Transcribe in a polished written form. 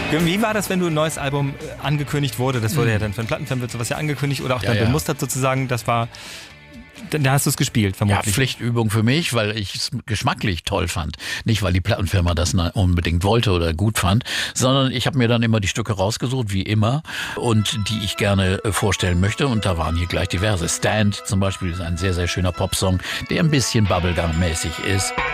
Wie war das, wenn du ein neues Album angekündigt wurde? Das wurde ja dann für einen Plattenfirmen wird sowas ja angekündigt oder auch dann bemustert sozusagen. Das war, da hast du es gespielt, vermutlich. Ja, Pflichtübung für mich, weil ich es geschmacklich toll fand. Nicht, weil die Plattenfirma das unbedingt wollte oder gut fand, sondern ich habe mir dann immer die Stücke rausgesucht, wie immer, und die ich gerne vorstellen möchte. Und da waren hier gleich diverse. Stand zum Beispiel ist ein sehr, sehr schöner Popsong, der ein bisschen Bubblegum-mäßig ist.